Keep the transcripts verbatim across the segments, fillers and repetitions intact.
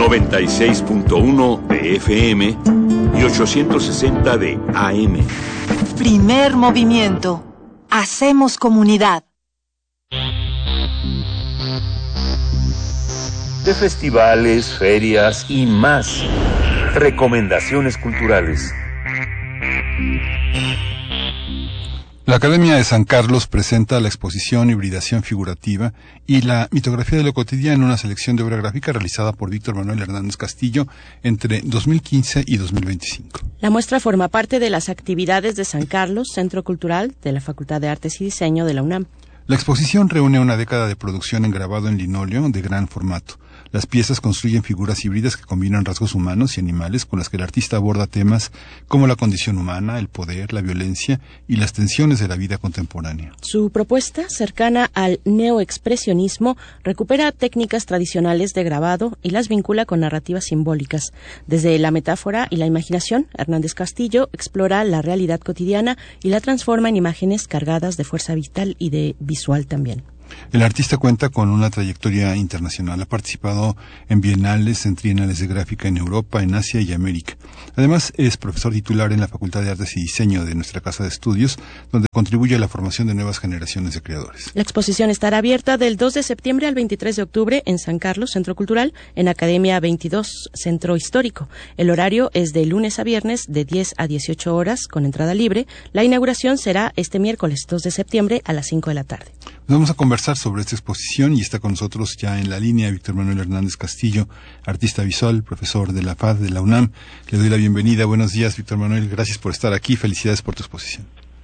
noventa y seis punto uno de F M y ochocientos sesenta de A M. Primer movimiento. Hacemos comunidad. De festivales, ferias y más. Recomendaciones culturales. La Academia de San Carlos presenta la exposición Hibridación Figurativa y la mitografía de lo cotidiano, una selección de obra gráfica realizada por Víctor Manuel Hernández Castillo entre dos mil quince y dos mil veinticinco. La muestra forma parte de las actividades de San Carlos, Centro Cultural de la Facultad de Artes y Diseño de la UNAM. La exposición reúne una década de producción en grabado en linóleo de gran formato. Las piezas construyen figuras híbridas que combinan rasgos humanos y animales con las que el artista aborda temas como la condición humana, el poder, la violencia y las tensiones de la vida contemporánea. Su propuesta, cercana al neoexpresionismo, recupera técnicas tradicionales de grabado y las vincula con narrativas simbólicas. Desde la metáfora y la imaginación, Hernández Castillo explora la realidad cotidiana y la transforma en imágenes cargadas de fuerza vital y de visual también. El artista cuenta con una trayectoria internacional. Ha participado en bienales, en trienales de gráfica en Europa, en Asia y América. Además, es profesor titular en la Facultad de Artes y Diseño de nuestra Casa de Estudios, donde contribuye a la formación de nuevas generaciones de creadores. La exposición estará abierta del dos de septiembre al veintitrés de octubre en San Carlos, Centro Cultural, en Academia veintidós, Centro Histórico. El horario es de lunes a viernes de diez a dieciocho horas, con entrada libre. La inauguración será este miércoles dos de septiembre a las cinco de la tarde. Vamos a conversar sobre esta exposición y está con nosotros ya en la línea Víctor Manuel Hernández Castillo, artista visual, profesor de la F A D de la UNAM. Le doy la bienvenida. Buenos días, Víctor Manuel. Gracias por estar aquí. Felicidades por tu exposición.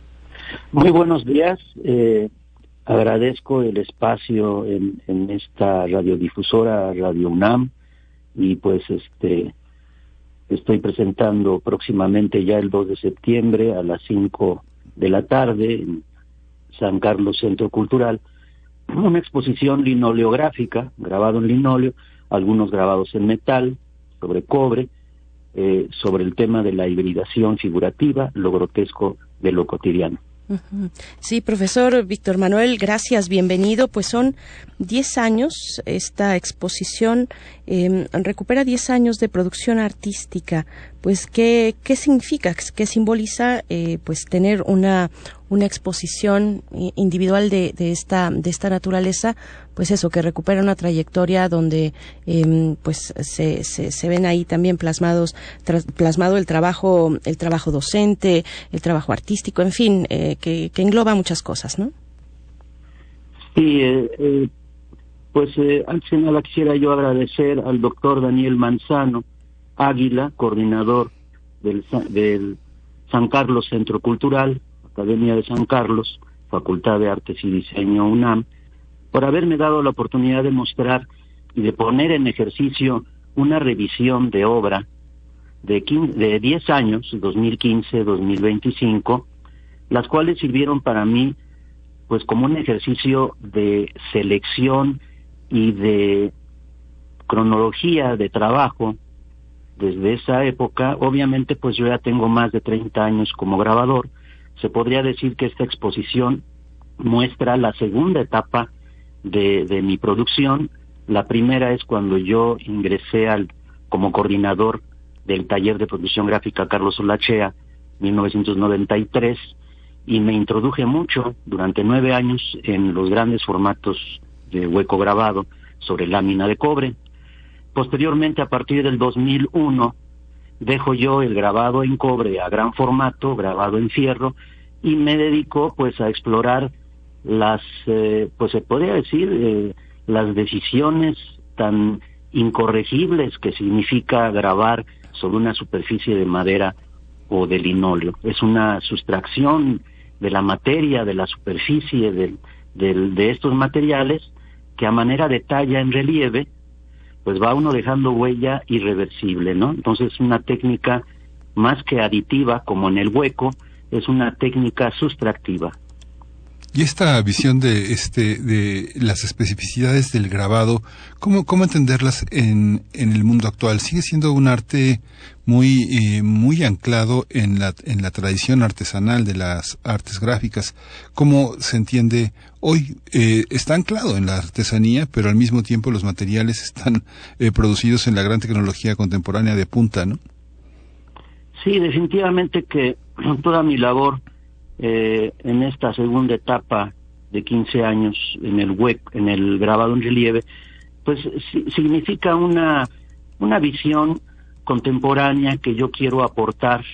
Muy buenos días. Eh, agradezco el espacio en, en esta radiodifusora Radio UNAM y pues este estoy presentando próximamente ya el dos de septiembre a las cinco de la tarde en San Carlos Centro Cultural, una exposición linoleográfica, grabado en linóleo, algunos grabados en metal, sobre cobre, eh, sobre el tema de la hibridación figurativa, lo grotesco de lo cotidiano. Uh-huh. Sí, profesor Víctor Manuel, gracias, bienvenido. Pues son diez años, esta exposición eh, recupera diez años de producción artística. Pues, ¿qué, qué significa, qué simboliza eh, pues tener una una exposición individual de, de esta de esta naturaleza? Pues eso, que recupera una trayectoria donde eh, pues se, se se ven ahí también plasmados tras, plasmado el trabajo el trabajo docente, el trabajo artístico, en fin, eh, que, que engloba muchas cosas, ¿no? Sí, eh, eh, pues eh, antes que nada quisiera yo agradecer al doctor Daniel Manzano Águila, coordinador del, del San Carlos Centro Cultural, Academia de San Carlos, Facultad de Artes y Diseño UNAM, por haberme dado la oportunidad de mostrar y de poner en ejercicio una revisión de obra de, quince, de diez años, dos mil quince a dos mil veinticinco, las cuales sirvieron para mí pues como un ejercicio de selección y de cronología de trabajo desde esa época. Obviamente pues yo ya tengo más de treinta años como grabador. Se podría decir que esta exposición muestra la segunda etapa de, de mi producción. La primera es cuando yo ingresé al como coordinador del taller de producción gráfica Carlos Olachea, mil novecientos noventa y tres, y me introduje mucho durante nueve años en los grandes formatos de hueco grabado sobre lámina de cobre. Posteriormente, a partir del dos mil uno, dejo yo el grabado en cobre a gran formato, grabado en fierro, y me dedico pues a explorar las, eh, pues se podría decir, eh, las decisiones tan incorregibles que significa grabar sobre una superficie de madera o de linóleo. Es una sustracción de la materia, de la superficie de, de, de estos materiales, que a manera de talla en relieve, pues va uno dejando huella irreversible, ¿no? Entonces, una técnica más que aditiva, como en el hueco, es una técnica sustractiva. Y esta visión de este de las especificidades del grabado, ¿cómo cómo entenderlas en en el mundo actual? Sigue siendo un arte muy eh, muy anclado en la en la tradición artesanal de las artes gráficas. ¿Cómo se entiende hoy? Eh, está anclado en la artesanía, pero al mismo tiempo los materiales están eh, producidos en la gran tecnología contemporánea de punta, ¿no? Sí, definitivamente que toda mi labor eh, en esta segunda etapa de quince años en el web, en el grabado en relieve, pues si, significa una una visión contemporánea que yo quiero aportar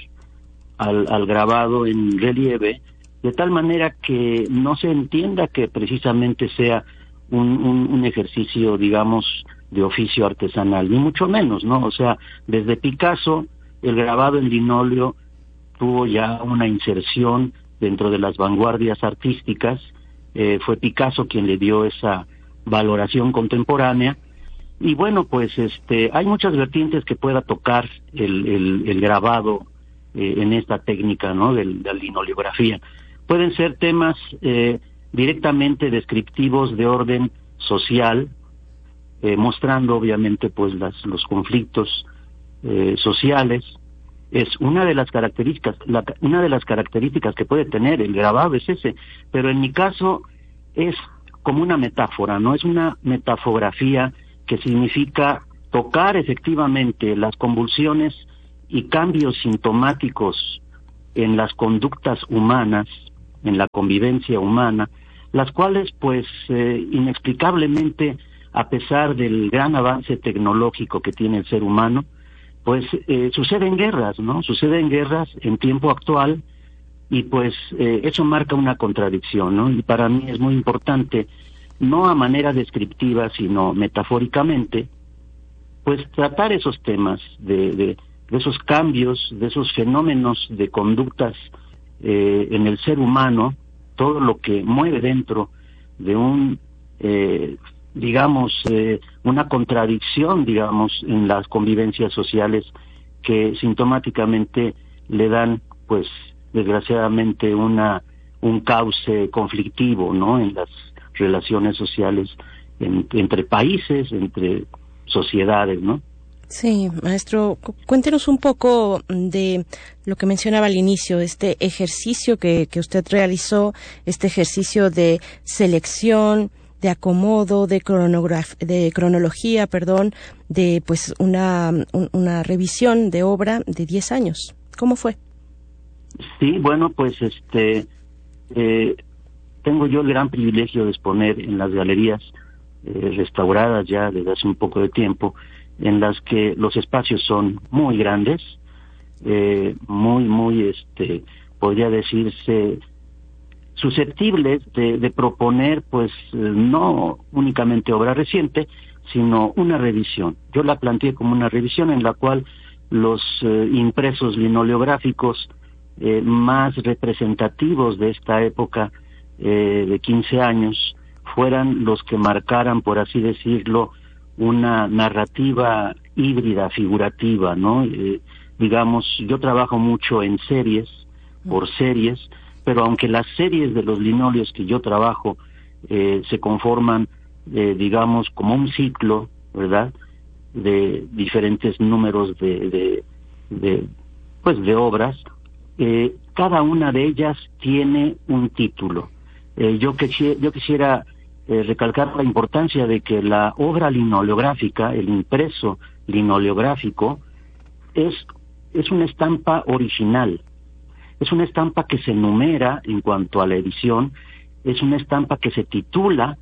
al, al grabado en relieve, de tal manera que no se entienda que precisamente sea un, un, un ejercicio, digamos, de oficio artesanal, ni mucho menos, ¿no? O sea, desde Picasso, el grabado en linóleo tuvo ya una inserción dentro de las vanguardias artísticas. Eh, fue Picasso quien le dio esa valoración contemporánea. Y bueno, pues este hay muchas vertientes que pueda tocar el, el, el grabado eh, en esta técnica, ¿no?, de, de la linoleografía. Pueden ser temas eh, directamente descriptivos de orden social, eh, mostrando obviamente pues las, los conflictos eh, sociales. Es una de las características, la, una de las características que puede tener el grabado es ese, pero en mi caso es como una metáfora, ¿no? Es una metafografía que significa tocar efectivamente las convulsiones y cambios sintomáticos en las conductas humanas, en la convivencia humana, las cuales pues eh, inexplicablemente, a pesar del gran avance tecnológico que tiene el ser humano, pues eh, suceden guerras, ¿no? Suceden guerras en tiempo actual y pues eh, eso marca una contradicción, ¿no? Y para mí es muy importante, no a manera descriptiva, sino metafóricamente, pues tratar esos temas de, de, de esos cambios, de esos fenómenos de conductas eh, en el ser humano, todo lo que mueve dentro de un, eh, digamos, eh, una contradicción, digamos, en las convivencias sociales que sintomáticamente le dan, pues, desgraciadamente, una un cauce conflictivo, ¿no?, en las relaciones sociales en, entre países, entre sociedades, ¿no? Sí, maestro, cu- cuéntenos un poco de lo que mencionaba al inicio, este ejercicio que, que usted realizó, este ejercicio de selección, de acomodo, de cronograf- de cronología, perdón, de pues una un, una revisión de obra de diez años. ¿Cómo fue? Sí, bueno, pues este eh, tengo yo el gran privilegio de exponer en las galerías eh, restauradas ya desde hace un poco de tiempo, en las que los espacios son muy grandes, eh, muy, muy, este, podría decirse, susceptibles de, de proponer, pues, eh, no únicamente obra reciente, sino una revisión. Yo la planteé como una revisión en la cual los eh, impresos linoleográficos eh, más representativos de esta época eh, de quince años fueran los que marcaran, por así decirlo, una narrativa híbrida, figurativa, ¿no? Eh, digamos, yo trabajo mucho en series, por series, pero aunque las series de los linóleos que yo trabajo eh, se conforman, eh, digamos, como un ciclo, ¿verdad?, de diferentes números de, de, de pues, de obras, eh, cada una de ellas tiene un título. Eh, yo, quisi- yo quisiera eh, recalcar la importancia de que la obra linoleográfica, el impreso linoleográfico, es, es una estampa original. Es una estampa que se numera en cuanto a la edición, es una estampa que se titula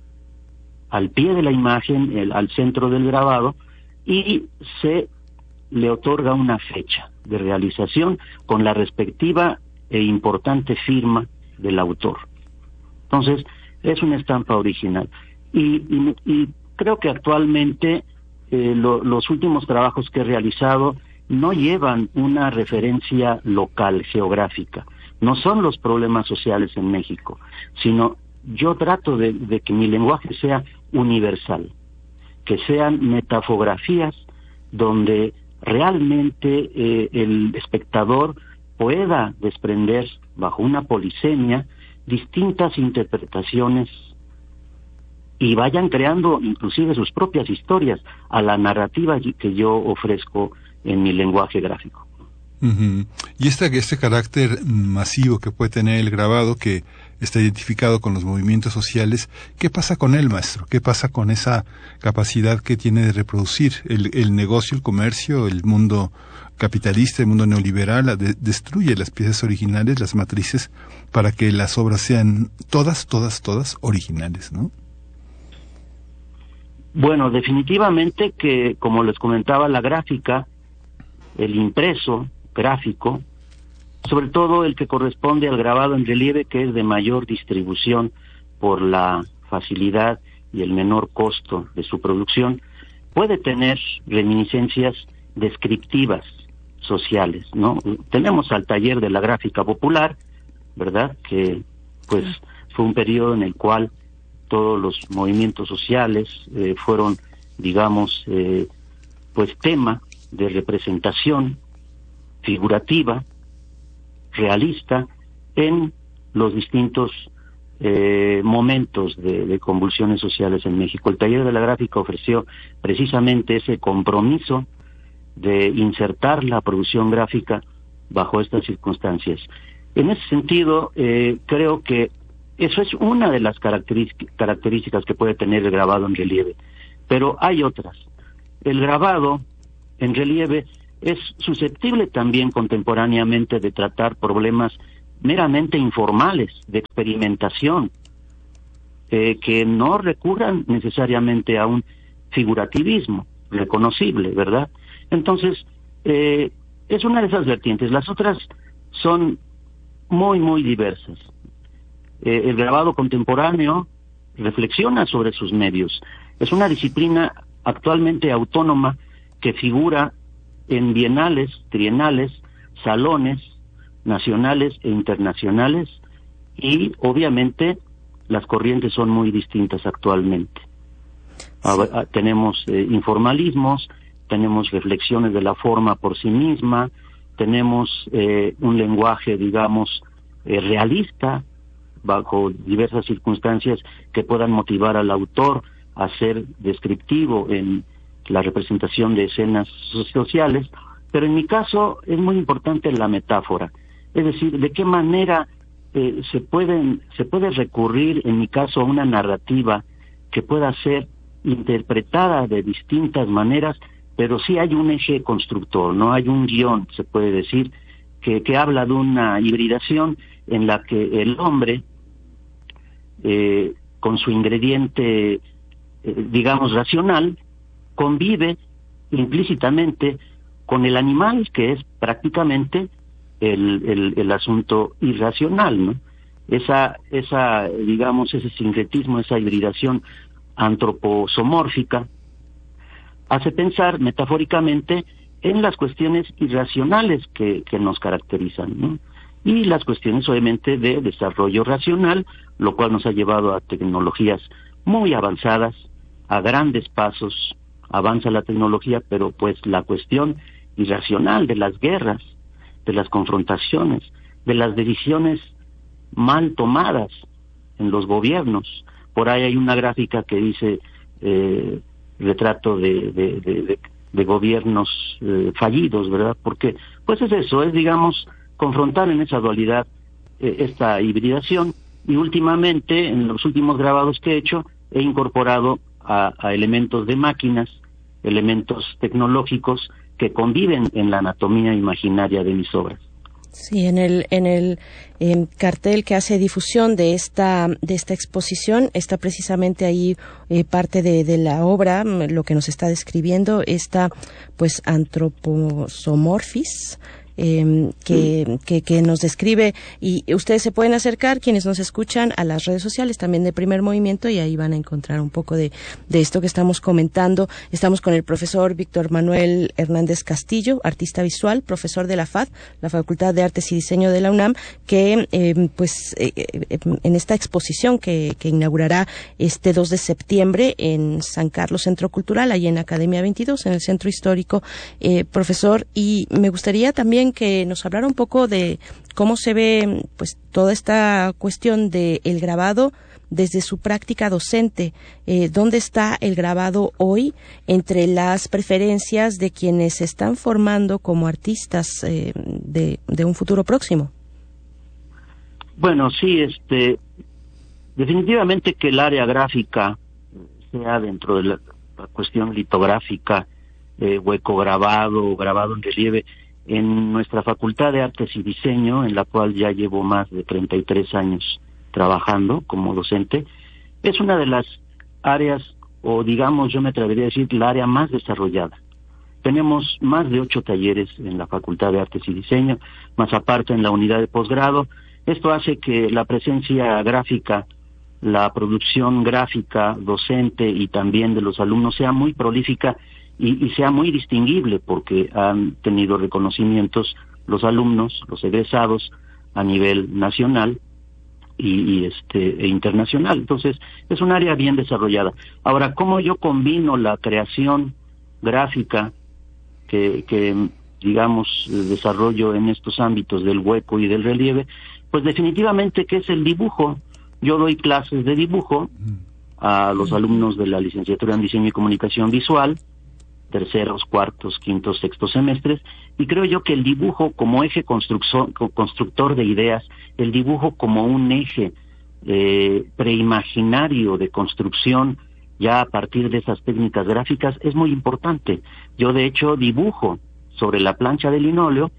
al pie de la imagen, el, al centro del grabado, y se le otorga una fecha de realización con la respectiva e importante firma del autor. Entonces, es una estampa original. Y, y, y creo que actualmente eh, lo, los últimos trabajos que he realizado no llevan una referencia local, geográfica. No son los problemas sociales en México, sino yo trato de, de que mi lenguaje sea universal, que sean metafografías donde realmente eh, el espectador pueda desprender bajo una polisemia distintas interpretaciones y vayan creando inclusive sus propias historias a la narrativa que yo ofrezco en mi lenguaje gráfico. Uh-huh. Y este, este carácter masivo que puede tener el grabado, que está identificado con los movimientos sociales, ¿qué pasa con él, maestro? ¿Qué pasa con esa capacidad que tiene de reproducir el, el negocio, el comercio, el mundo capitalista, el mundo neoliberal? De, destruye las piezas originales, las matrices, para que las obras sean todas, todas, todas originales, ¿no? Bueno, definitivamente que, como les comentaba, la gráfica, el impreso gráfico, sobre todo el que corresponde al grabado en relieve, que es de mayor distribución por la facilidad y el menor costo de su producción, puede tener reminiscencias descriptivas sociales, ¿no? Tenemos al taller de la gráfica popular, ¿verdad?, que pues fue un periodo en el cual todos los movimientos sociales eh, fueron, digamos, eh, pues tema de representación figurativa, realista, en los distintos eh, momentos de, de convulsiones sociales en México. El taller de la gráfica ofreció precisamente ese compromiso de insertar la producción gráfica bajo estas circunstancias. En ese sentido, eh, creo que eso es una de las características que puede tener el grabado en relieve, pero hay otras. El grabado en relieve es susceptible también contemporáneamente de tratar problemas meramente informales, de experimentación, eh, que no recurran necesariamente a un figurativismo reconocible, ¿verdad? Entonces, eh, es una de esas vertientes. Las otras son muy, muy diversas. Eh, el grabado contemporáneo reflexiona sobre sus medios. Es una disciplina actualmente autónoma que figura en bienales, trienales, salones nacionales e internacionales, y obviamente las corrientes son muy distintas actualmente. Ahora, tenemos eh, informalismos, tenemos reflexiones de la forma por sí misma, tenemos eh, un lenguaje, digamos, eh, realista, bajo diversas circunstancias que puedan motivar al autor a ser descriptivo en la representación de escenas sociales, pero en mi caso es muy importante la metáfora, es decir, de qué manera eh, se pueden se puede recurrir, en mi caso, a una narrativa que pueda ser interpretada de distintas maneras, pero sí hay un eje constructor, no hay un guión, se puede decir, que, que habla de una hibridación en la que el hombre, eh, con su ingrediente, eh, digamos, racional, convive implícitamente con el animal, que es prácticamente el, el, el asunto irracional, ¿no? Esa, esa, digamos, ese sincretismo, esa hibridación antroposomórfica, hace pensar metafóricamente en las cuestiones irracionales que, que nos caracterizan, ¿no? Y las cuestiones, obviamente, de desarrollo racional, lo cual nos ha llevado a tecnologías muy avanzadas, a grandes pasos. Avanza la tecnología, pero pues la cuestión irracional de las guerras, de las confrontaciones, de las decisiones mal tomadas en los gobiernos. Por ahí hay una gráfica que dice eh, retrato de, de, de, de, de gobiernos eh, fallidos, ¿verdad? Porque pues es eso, es, digamos, confrontar en esa dualidad eh, esta hibridación. Y últimamente, en los últimos grabados que he hecho, he incorporado A, a elementos de máquinas, elementos tecnológicos que conviven en la anatomía imaginaria de mis obras. Sí, en el en el eh, cartel que hace difusión de esta de esta exposición está precisamente ahí eh, parte de, de la obra, lo que nos está describiendo, esta pues antroposomorfis. Eh, que, que, que nos describe, y ustedes se pueden acercar, quienes nos escuchan, a las redes sociales también de Primer Movimiento, y ahí van a encontrar un poco de, de esto que estamos comentando. Estamos con el profesor Víctor Manuel Hernández Castillo, artista visual, profesor de la F A D, la Facultad de Artes y Diseño de la UNAM, que eh, pues eh, eh, en esta exposición que, que inaugurará este dos de septiembre en San Carlos Centro Cultural, ahí en Academia veintidós, en el Centro Histórico, eh, profesor, y me gustaría también también que nos hablara un poco de cómo se ve pues toda esta cuestión de el grabado desde su práctica docente. Eh, ¿Dónde está el grabado hoy entre las preferencias de quienes se están formando como artistas eh, de, de un futuro próximo? Bueno, sí, este, definitivamente que el área gráfica, sea dentro de la, la cuestión litográfica, eh, hueco grabado, grabado en relieve, en nuestra Facultad de Artes y Diseño, en la cual ya llevo más de treinta y tres años trabajando como docente, es una de las áreas, o digamos, yo me atrevería a decir, la área más desarrollada. Tenemos más de ocho talleres en la Facultad de Artes y Diseño, más aparte en la unidad de posgrado. Esto hace que la presencia gráfica, la producción gráfica docente y también de los alumnos sea muy prolífica y, y sea muy distinguible, porque han tenido reconocimientos los alumnos, los egresados a nivel nacional y, y este e internacional. Entonces es un área bien desarrollada. Ahora, ¿cómo yo combino la creación gráfica que, que digamos desarrollo en estos ámbitos del hueco y del relieve? Pues definitivamente que es el dibujo. Yo doy clases de dibujo a los alumnos de la licenciatura en Diseño y Comunicación Visual, terceros, cuartos, quintos, sextos semestres, y creo yo que el dibujo como eje constructor, constructor de ideas, el dibujo como un eje eh, preimaginario de construcción ya a partir de esas técnicas gráficas es muy importante. Yo de hecho dibujo sobre la plancha de linóleo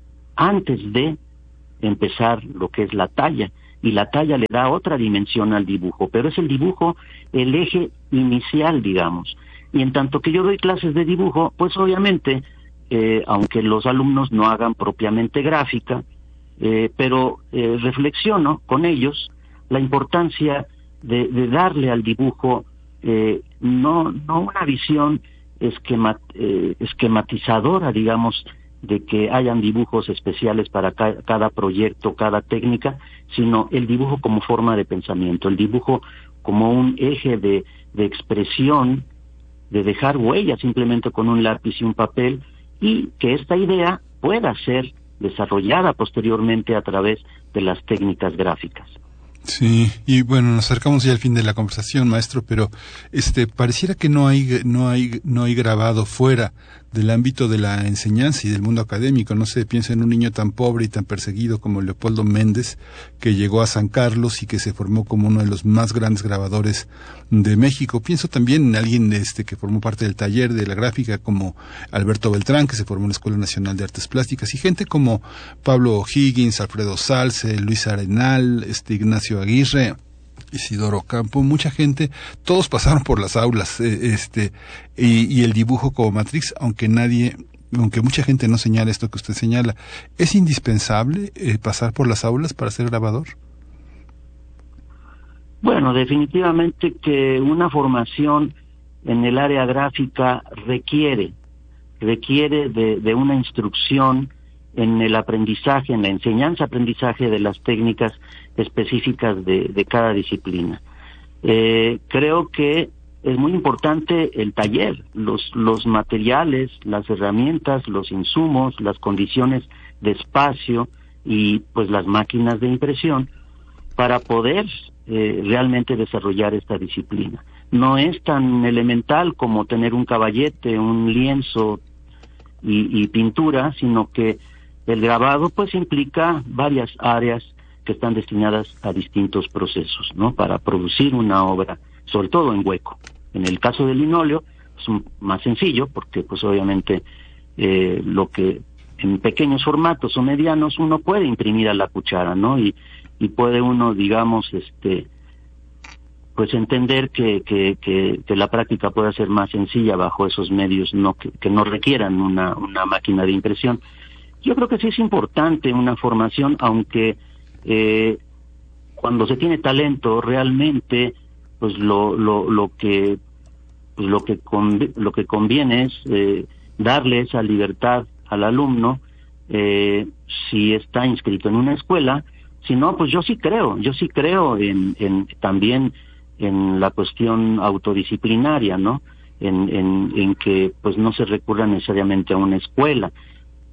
antes de empezar lo que es la talla, y la talla le da otra dimensión al dibujo, pero es el dibujo el eje inicial, digamos. Y en tanto que yo doy clases de dibujo, pues obviamente, eh, aunque los alumnos no hagan propiamente gráfica, eh, pero eh, reflexiono con ellos la importancia de, de darle al dibujo eh, no, no una visión esquema, eh, esquematizadora, digamos, de que hayan dibujos especiales para ca- cada proyecto, cada técnica, sino el dibujo como forma de pensamiento, el dibujo como un eje de, de expresión, de dejar huella simplemente con un lápiz y un papel, y que esta idea pueda ser desarrollada posteriormente a través de las técnicas gráficas. Sí, y bueno, nos acercamos ya al fin de la conversación, maestro, pero este pareciera que no hay no hay no hay grabado fuera del ámbito de la enseñanza y del mundo académico. No sé, piensa en un niño tan pobre y tan perseguido como Leopoldo Méndez, que llegó a San Carlos y que se formó como uno de los más grandes grabadores de México. Pienso también en alguien este que formó parte del taller de la gráfica como Alberto Beltrán, que se formó en la Escuela Nacional de Artes Plásticas, y gente como Pablo O'Higgins, Alfredo Salce, Luis Arenal, este Ignacio Aguirre, Isidoro Campo, mucha gente, todos pasaron por las aulas, eh, este, y, y el dibujo como matriz, aunque nadie, aunque mucha gente no señala esto que usted señala, ¿es indispensable eh, pasar por las aulas para ser grabador? Bueno, definitivamente que una formación en el área gráfica requiere, requiere de, de una instrucción en el aprendizaje, en la enseñanza-aprendizaje de las técnicas específicas de, de cada disciplina. Eh, creo que es muy importante el taller, los, los materiales, las herramientas, los insumos, las condiciones de espacio y pues las máquinas de impresión para poder eh, realmente desarrollar esta disciplina. No es tan elemental como tener un caballete, un lienzo y, y pintura, sino que el grabado pues implica varias áreas que están destinadas a distintos procesos, ¿no? Para producir una obra, sobre todo en hueco. En el caso del linóleo es un, más sencillo, porque pues obviamente eh, lo que en pequeños formatos o medianos uno puede imprimir a la cuchara, ¿no? Y, y puede uno, digamos, este, pues entender que, que, que, que la práctica pueda ser más sencilla bajo esos medios, no que, que no requieran una, una máquina de impresión. Yo creo que sí es importante una formación, aunque eh, cuando se tiene talento realmente, pues lo lo lo que pues lo que conv- lo que conviene es eh, darle esa libertad al alumno eh, si está inscrito en una escuela. Si no, pues yo sí creo, yo sí creo en, en también en la cuestión autodisciplinaria, ¿no? En, en, en que pues no se recurra necesariamente a una escuela.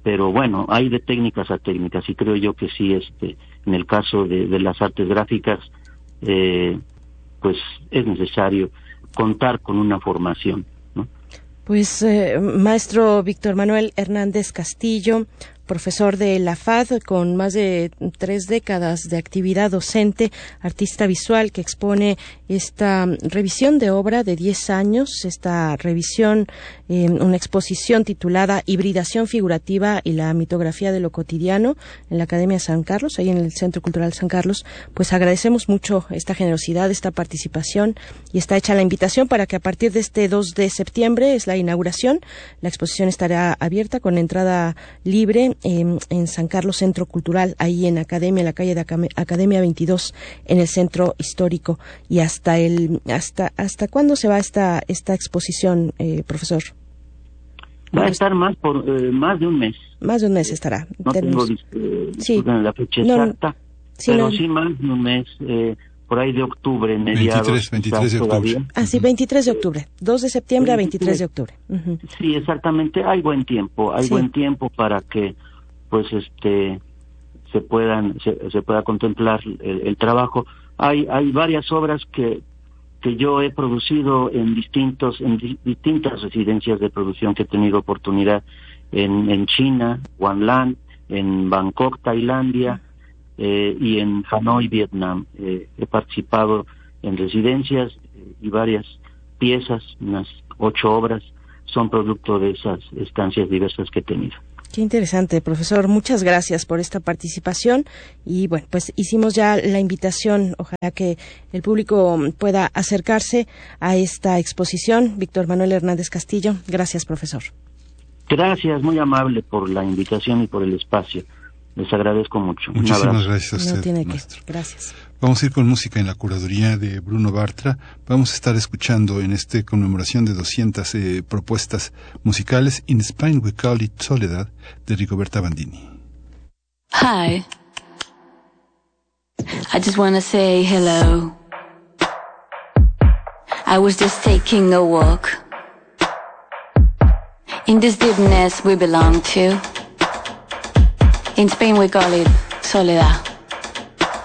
pero bueno, hay de técnicas a técnicas, y creo yo que sí, este, en el caso de, de las artes gráficas, eh, pues es necesario contar con una formación, ¿no? Pues, eh, maestro Víctor Manuel Hernández Castillo, profesor de la F A D con más de tres décadas de actividad docente, artista visual que expone esta revisión de obra de diez años, esta revisión, eh, una exposición titulada Hibridación figurativa y la mitografía de lo cotidiano en la Academia San Carlos, ahí en el Centro Cultural San Carlos. Pues agradecemos mucho esta generosidad, esta participación, y está hecha la invitación para que a partir de este dos de septiembre es la inauguración. La exposición estará abierta con entrada libre En, en San Carlos Centro Cultural, ahí en Academia, en la calle de Academia veintidós, en el Centro Histórico. Y hasta el hasta hasta cuándo se va esta esta exposición, eh, profesor? Va a estar más por eh, más de un mes. Más de un mes estará. No Tenemos... tengo eh, sí. la fecha no, exacta, sí, pero no. sí más de un mes. Eh, por ahí de octubre, mediados. veintitrés, veintitrés de octubre. Todavía. Ah, sí, veintitrés de octubre. dos de septiembre a veintitrés de octubre. Uh-huh. Sí, exactamente. Hay buen tiempo. Hay sí. buen tiempo para que, pues, este, se puedan, se, se pueda contemplar el, el trabajo. Hay, hay varias obras que, que yo he producido en distintos, en di, distintas residencias de producción que he tenido oportunidad en, en China, Guanlan, en Bangkok, Tailandia, Eh, y en Hanoi, Vietnam. Eh, he participado en residencias eh, y varias piezas, unas ocho obras, son producto de esas estancias diversas que he tenido. Qué interesante, profesor. Muchas gracias por esta participación. Y bueno, pues hicimos ya la invitación. Ojalá que el público pueda acercarse a esta exposición. Víctor Manuel Hernández Castillo. Gracias, profesor. Gracias, muy amable por la invitación y por el espacio. Les agradezco mucho. Muchísimas gracias a usted, no tiene maestro. Que. Gracias. Vamos a ir con música en la curaduría de Bruno Bartra. Vamos a estar escuchando en esta conmemoración de doscientas eh, propuestas musicales In Spain We Call It Soledad, de Rigoberta Bandini. Hi. I just want to say hello. I was just taking a walk in this deepness we belong to. In Spain we call it soledad.